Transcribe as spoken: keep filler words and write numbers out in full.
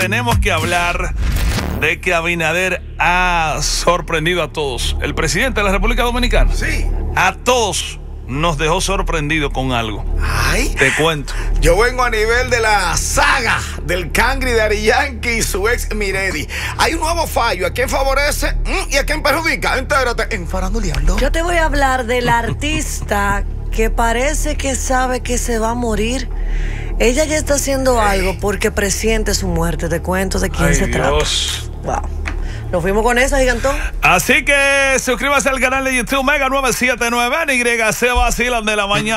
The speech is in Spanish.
tenemos que hablar de que Abinader ha sorprendido a todos. El presidente de la República Dominicana. Sí. A todos nos dejó sorprendido con algo. Ay. Te cuento. Yo vengo a nivel de la saga del Cangri de Ari Yankee y su ex Miredi. Hay un nuevo fallo. ¿A quién favorece y a quién perjudica? Entérate en Faranduleando. Yo te voy a hablar del artista que parece que sabe que se va a morir. Ella ya está haciendo algo porque presiente su muerte. Te cuento de quién Ay, se Dios. trata. Wow. Nos fuimos con esa, gigantón. Así que suscríbase al canal de YouTube Mega nueve siete nueve N Y C Vacilan de la mañana.